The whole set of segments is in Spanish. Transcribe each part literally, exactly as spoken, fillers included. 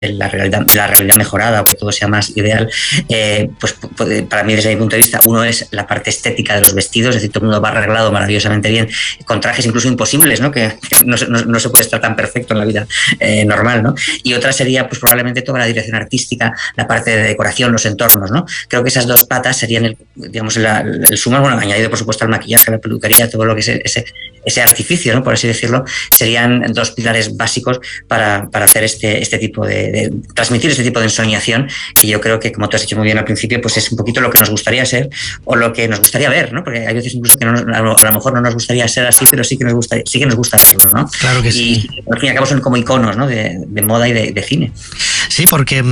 la realidad, la realidad mejorada o que todo sea más ideal, eh, pues para mí desde mi punto de vista, uno es la parte estética de los vestidos, es decir, todo el mundo va arreglado maravillosamente bien, con trajes incluso imposibles, ¿no? Que no, no, no se puede estar tan perfecto en la vida eh, normal, ¿no? Y otra sería pues probablemente toda la dirección artística, la parte de decoración, los entornos, ¿no? Creo que esas dos patas serían el, digamos, la, el sumar, bueno, añadido por supuesto al maquillaje, a la peluquería, todo lo que es ese, ese artificio, ¿no? Por así decirlo, serían dos pilares básicos para, para hacer este, este tipo de, de transmitir este tipo de ensoñación, que yo creo que, como tú has dicho muy bien al principio, pues es un poquito lo que nos gustaría ser o lo que nos gustaría ver, ¿no? Porque hay veces incluso que no, a lo mejor no nos gustaría ser así, pero sí que nos gusta, sí que nos gusta verlo, ¿no? Claro que y, sí. Y al fin y al cabo son como iconos, ¿no? de, de moda y de, de cine. Sí, porque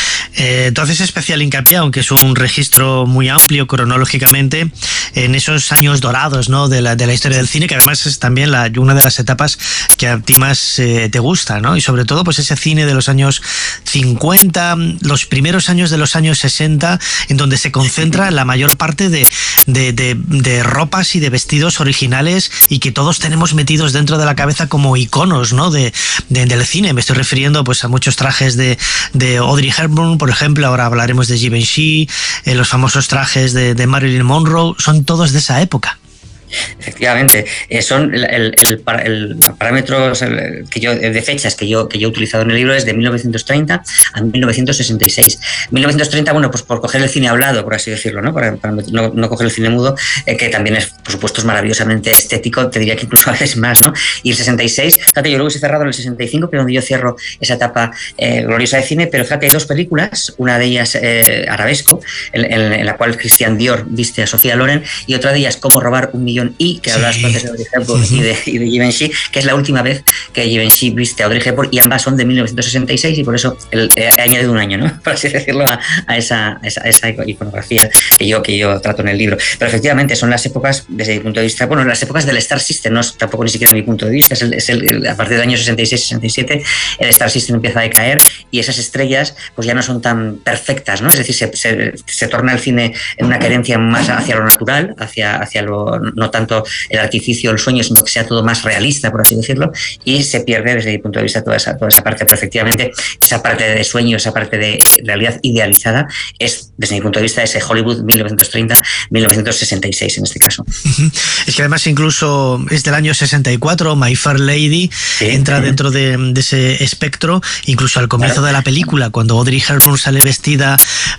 eh, tú haces especial hincapié, aunque es un registro muy amplio cronológicamente, en esos años dorados, ¿no? de, la, de la historia del cine, que además es también la, una de las etapas que a ti más eh, te gusta, ¿no? Y sobre todo pues ese cine de los años cincuenta, los primeros años de los años sesenta, en donde se concentra la mayor parte de, de, de, de ropas y de vestidos originales y que todos tenemos metidos dentro de la cabeza como iconos, ¿no? de, de, del cine. Me estoy refiriendo pues a muchos trajes de, de Audrey Hepburn, por ejemplo, ahora hablaremos de Givenchy, eh, los famosos trajes de, de Marilyn Monroe, son todos de esa época. Efectivamente, eh, son el, el, el, el parámetros el, que yo, de fechas que yo, que yo he utilizado en el libro es de mil novecientos treinta a mil novecientos sesenta y seis. mil novecientos treinta, bueno, pues por coger el cine hablado, por así decirlo, ¿no? Para, para no, no coger el cine mudo, eh, que también es, por supuesto, es maravillosamente estético, te diría que incluso a veces más, ¿no? Y el sesenta y seis, fíjate, yo luego he cerrado en el sesenta y cinco, que es donde yo cierro esa etapa eh, gloriosa de cine, pero fíjate, hay dos películas, una de ellas eh, Arabesco, en, en, en la cual Christian Dior viste a Sofía Loren, y otra de ellas Cómo robar un millón y, que sí. Hablas antes de Audrey Hepburn uh-huh. y, de, y de Givenchy, que es la última vez que Givenchy viste a Audrey Hepburn, y ambas son de mil novecientos sesenta y seis, y por eso el, he añadido un año, ¿no? Por así decirlo, a, a, esa, a, esa, a esa iconografía que yo, que yo trato en el libro. Pero efectivamente son las épocas, desde mi punto de vista, bueno, las épocas del Star System, no es tampoco ni siquiera mi punto de vista, es, el, es el, el, a partir del año sesenta y seis sesenta y siete el Star System empieza a decaer y esas estrellas pues ya no son tan perfectas, ¿no? Es decir, se, se, se torna el cine en una querencia más hacia lo natural, hacia, hacia lo, no tanto el artificio, el sueño, sino que sea todo más realista, por así decirlo, y se pierde desde mi punto de vista toda esa, toda esa parte. Pero efectivamente, esa parte de sueño, esa parte de realidad idealizada es, desde mi punto de vista, ese Hollywood mil novecientos treinta a mil novecientos sesenta y seis en este caso. Es que además incluso es del año sesenta y cuatro, My Fair Lady sí, entra sí. dentro de, de ese espectro, incluso al comienzo claro. de la película, cuando Audrey Hepburn sale vestida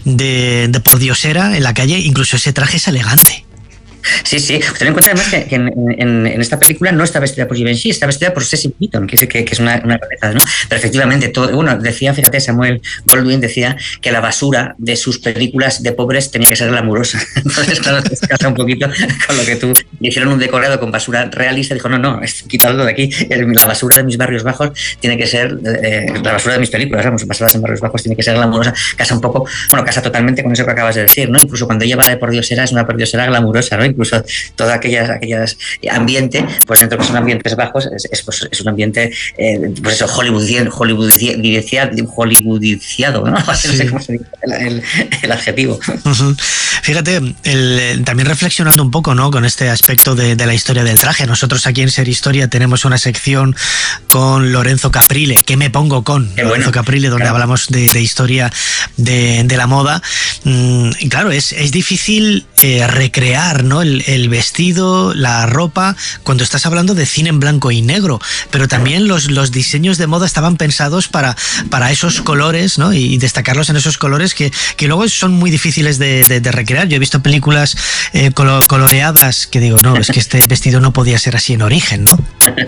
de, de pordiosera en la calle, incluso ese traje es elegante. Sí, sí. Ten en cuenta además que, que en, en, en esta película no está vestida por Givenchy, está vestida por Cecil Beaton, que, que, que es una, una realidad, ¿no? Pero efectivamente, todo, bueno, decía, fíjate, Samuel Goldwyn decía que la basura de sus películas de pobres tenía que ser glamurosa. Entonces, claro, te casa un poquito con lo que tú hicieron un decorado con basura realista. Dijo, no, no, quítalo de aquí. La basura de mis barrios bajos tiene que ser, eh, la basura de mis películas, vamos, basadas en barrios bajos, tiene que ser glamurosa. Casa un poco, bueno, casa totalmente con eso que acabas de decir, ¿no? Incluso cuando ella va de pordiosera, es una pordiosera glamurosa, ¿no? Incluso todo aquellas, aquellas ambiente, pues dentro que son ambientes bajos, es, es, pues, es un ambiente, eh, pues eso, hollywoodiano, hollywoodiciado, hollywoodiciado, ¿no? Sí. No sé cómo se dice el, el, el adjetivo. Uh-huh. Fíjate, el, también reflexionando un poco, ¿no? Con este aspecto de, de la historia del traje. Nosotros aquí en Ser Historia tenemos una sección con Lorenzo Caprile, ¿qué me pongo con? Qué Lorenzo bueno. Caprile, donde claro. hablamos de, de historia de, de la moda. Mm, y claro, es, es difícil eh, recrear, ¿no? El, el vestido, la ropa, cuando estás hablando de cine en blanco y negro, pero también los, los diseños de moda estaban pensados para, para esos colores, ¿no? Y destacarlos en esos colores que, que luego son muy difíciles de, de, de recrear. Yo he visto películas eh, colo, coloreadas que digo, no, es que este vestido no podía ser así en origen, ¿no?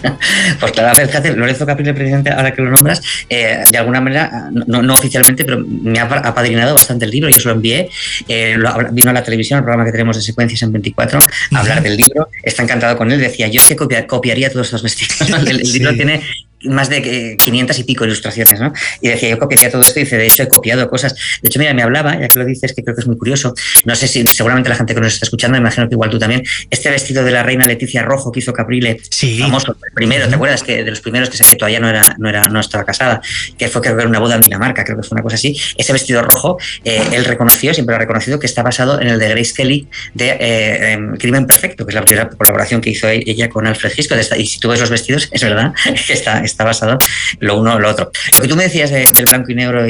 Pues claro, a ver, fíjate, Lorenzo Caprile, presidente, ahora que lo nombras, eh, de alguna manera, no, no oficialmente, pero me ha apadrinado bastante el libro, yo se lo envié, eh, lo, vino a la televisión, el programa que tenemos de secuencias en veinticuatro, a hablar del libro, está encantado con él, decía, yo es que copia, copiaría todos estos vestidos, el, el sí. libro tiene más de quinientas y pico ilustraciones, ¿no? Y decía, yo copiaría todo esto, y dice, de hecho he copiado cosas. De hecho, mira, me hablaba, ya que lo dices, que creo que es muy curioso, no sé si, seguramente la gente que nos está escuchando, me imagino que igual tú también, este vestido de la reina Leticia rojo que hizo Caprile, sí. famoso, el primero, ¿te acuerdas? Que de los primeros que, que todavía no era, no era, no estaba casada, que fue, creo que era una boda en Dinamarca, creo que fue una cosa así, ese vestido rojo, eh, él reconoció, siempre lo ha reconocido, que está basado en el de Grace Kelly de eh, eh, Crimen Perfecto, que es la primera colaboración que hizo ella con Alfred Hitchcock, y si tú ves los vestidos, es verdad, que está, está basado lo uno o lo otro. Lo que tú me decías de, del blanco y negro